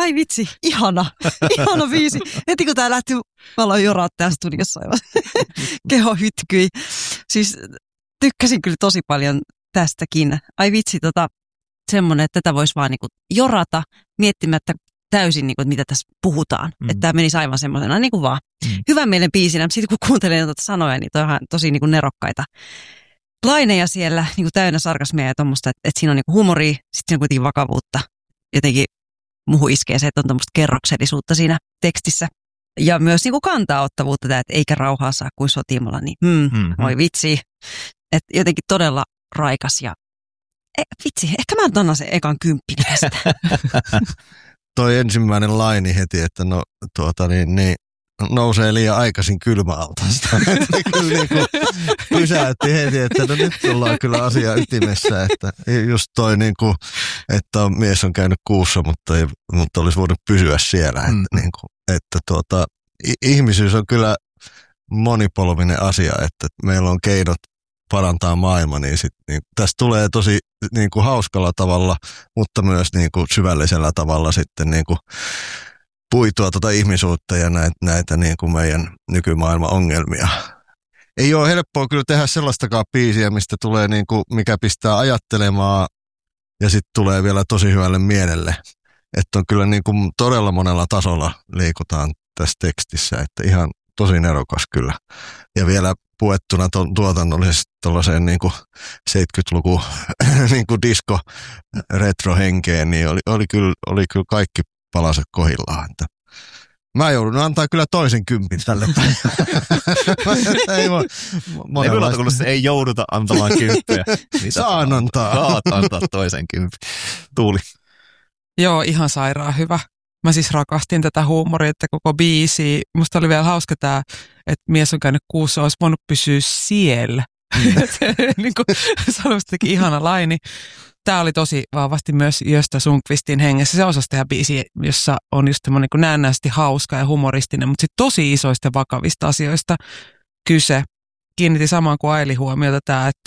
ai vitsi, ihana biisi. Heti kun tää lähti, mä aloin joraa tää studiossa aivan. Keho hytkyi. Siis tykkäsin kyllä tosi paljon tästäkin. Ai vitsi, semmoinen, että tätä voisi vaan niinku jorata miettimättä täysin, niinku, mitä tässä puhutaan. Että tämä menisi aivan semmoisena niin kuin vaan hyvän mielen biisinä. Mutta sitten kun kuuntelee noita sanoja, niin toi on tosi niinku nerokkaita laineja siellä, niinku täynnä sarkasmia ja tommoista, että siinä on niinku humoria, sitten siinä on kuitenkin vakavuutta. Jotenkin muuhun iskee se, että on tommoista kerroksellisuutta siinä tekstissä. Ja myös niinku kantaa-ottavuutta tämä, että eikä rauhaa saa kuin sotimalla, niin voi vitsi. Että jotenkin todella raikas ja vitsi, ehkä mä annan sen ekan 10 tästä. Toi ensimmäinen laini heti, että nousee liian aikaisin kylmäaltaasta. Kyllä niin pysäytti heti, että no nyt ollaan kyllä asia ytimessä, että just toi niin kuin, että mies on käynyt kuussa, mutta olisi voinut pysyä siellä. Että ihmisyys on kyllä monipolvinen asia, että meillä on keinot parantaa maailma, niin tästä tulee tosi niin kuin hauskalla tavalla, mutta myös niin kuin syvällisellä tavalla sitten niin kuin puitua ihmisuutta ja näitä niin kuin meidän nykymaailman ongelmia. Ei ole helppoa kyllä tehdä sellaistakaan biisiä, mistä tulee niin kuin, mikä pistää ajattelemaan ja sitten tulee vielä tosi hyvälle mielelle. Että on kyllä niin kuin todella monella tasolla liikutaan tässä tekstissä, että ihan tosi nerokas kyllä. Ja vielä puettuna tuotannollisesti tuollaiseen niin kuin 70-luku niin kuin disco retro-henkeen, niin oli kyllä kaikki palaset kohdillaan. Mä joudun antaa kyllä toisen 10 tälle. Ei kuullut, se ei jouduta antamaan 10. Saan antaa. Saat antaa toisen 10. Tuuli. Joo, ihan sairaan hyvä. Mä siis rakastin tätä huumoria, että koko biisi. Musta oli vielä hauska tämä, että mies on käynyt kuussa, olisi voinut pysyä siellä. Niin kuin sanoistakin ihana laini. Tämä oli tosi vahvasti myös Gösta Sundqvistin hengessä. Se osasi tehdä biisi, jossa on just semmoinen niin näennäisesti hauska ja humoristinen, mutta sitten tosi isoista vakavista asioista kyse. Kiinnitin samaan kuin Aili huomiota tämä, että